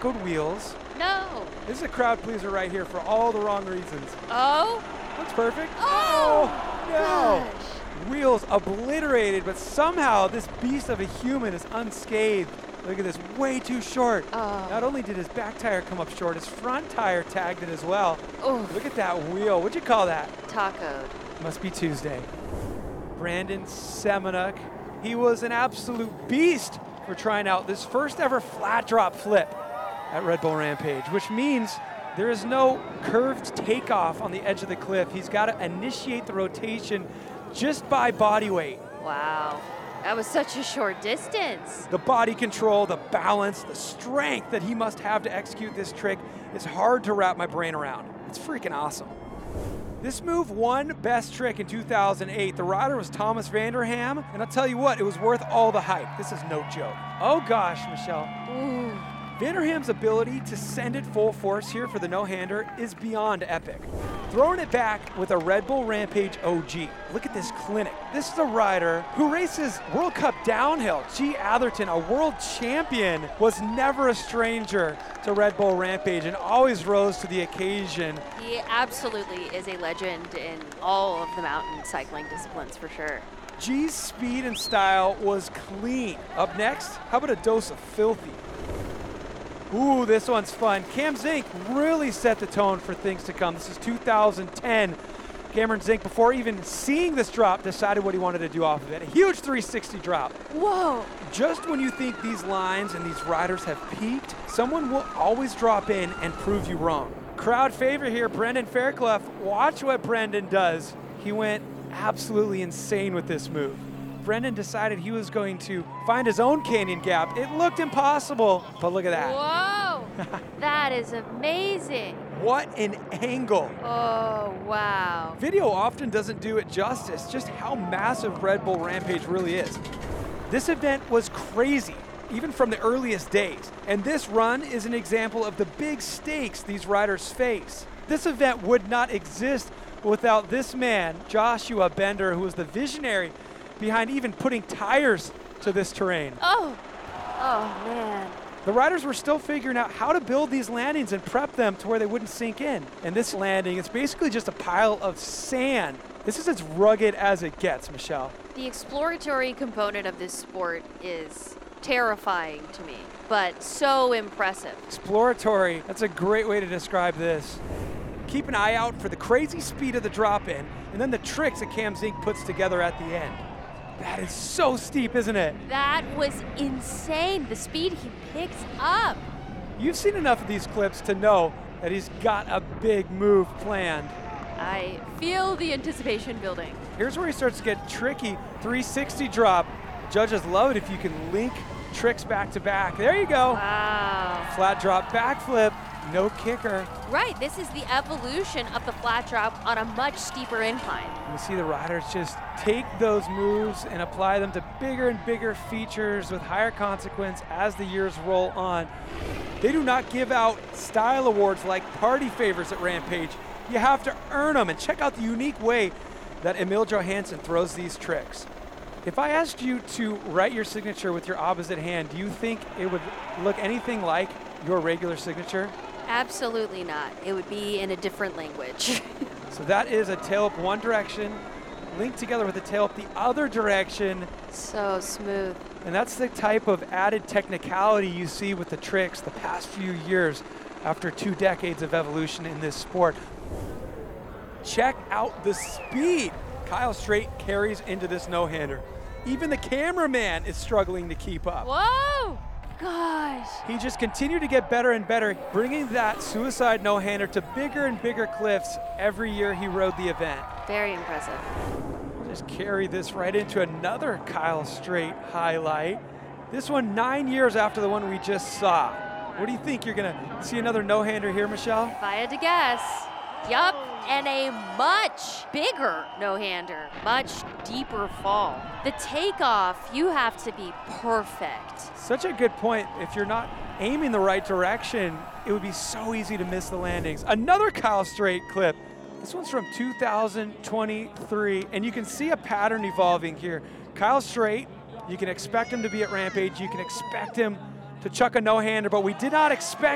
tacoed wheels. No. This is a crowd pleaser right here for all the wrong reasons. Oh. Looks perfect. Oh, no. gosh. Wheels obliterated, but somehow this beast of a human is unscathed. Look at this, way too short. Oh. Not only did his back tire come up short, his front tire tagged it as well. Oh. Look at that wheel. What'd you call that? Tacoed. Must be Tuesday. Brandon Semenuk. He was an absolute beast for trying out this first ever flat drop flip at Red Bull Rampage, which means there is no curved takeoff on the edge of the cliff. He's got to initiate the rotation just by body weight. Wow. That was such a short distance. The body control, the balance, the strength that he must have to execute this trick is hard to wrap my brain around. It's freaking awesome. This move won Best Trick in 2008. The rider was Thomas Vanderham, and I'll tell you what, it was worth all the hype. This is no joke. Oh gosh, Michelle. Ooh. Vanderham's ability to send it full force here for the no-hander is beyond epic. Throwing it back with a Red Bull Rampage OG. Look at this clinic. This is a rider who races World Cup downhill. G. Atherton, a world champion, was never a stranger to Red Bull Rampage and always rose to the occasion. He absolutely is a legend in all of the mountain cycling disciplines for sure. G's speed and style was clean. Up next, how about a dose of filthy? Ooh, this one's fun. Cam Zink really set the tone for things to come. This is 2010. Cameron Zink, before even seeing this drop, decided what he wanted to do off of it. A huge 360 drop. Whoa. Just when you think these lines and these riders have peaked, someone will always drop in and prove you wrong. Crowd favorite here, Brendan Fairclough. Watch what Brendan does. He went absolutely insane with this move. Brendan decided he was going to find his own canyon gap. It looked impossible, but look at that. Whoa. That is amazing. What an angle. Oh, wow. Video often doesn't do it justice, just how massive Red Bull Rampage really is. This event was crazy, even from the earliest days. And this run is an example of the big stakes these riders face. This event would not exist without this man, Joshua Bender, who was the visionary behind even putting tires to this terrain. Oh man. The riders were still figuring out how to build these landings and prep them to where they wouldn't sink in. And this landing is basically just a pile of sand. This is as rugged as it gets, Michelle. The exploratory component of this sport is terrifying to me, but so impressive. Exploratory, that's a great way to describe this. Keep an eye out for the crazy speed of the drop-in and then the tricks that Cam Zink puts together at the end. That is so steep, isn't it? That was insane, the speed he picks up. You've seen enough of these clips to know that he's got a big move planned. I feel the anticipation building. Here's where he starts to get tricky. 360 drop. Judges love it if you can link tricks back to back. There you go. Wow. Flat drop backflip, no kicker. Right, this is the evolution of the flat drop on a much steeper incline. You see the riders just take those moves and apply them to bigger and bigger features with higher consequence as the years roll on. They do not give out style awards like party favors at Rampage. You have to earn them, and check out the unique way that Emil Johansson throws these tricks. If I asked you to write your signature with your opposite hand, do you think it would look anything like your regular signature? Absolutely not. It would be in a different language. So that is a tail up one direction, linked together with a tail up the other direction. So smooth. And that's the type of added technicality you see with the tricks the past few years after 2 decades of evolution in this sport. Check out the speed Kyle Straight carries into this no-hander. Even the cameraman is struggling to keep up. Whoa! Gosh. He just continued to get better and better, bringing that suicide no-hander to bigger and bigger cliffs every year he rode the event. Very impressive. Just carry this right into another Kyle Straight highlight. This one 9 years after the one we just saw. What do you think? You're gonna see another no-hander here, Michelle? If I had to guess, yup, and a much bigger no-hander, much deeper fall. The takeoff, you have to be perfect. Such a good point. If you're not aiming the right direction, it would be so easy to miss the landings. Another Kyle Straight clip. This one's from 2023, and you can see a pattern evolving here. Kyle Straight, you can expect him to be at Rampage. You can expect him to chuck a no-hander, but we did not expect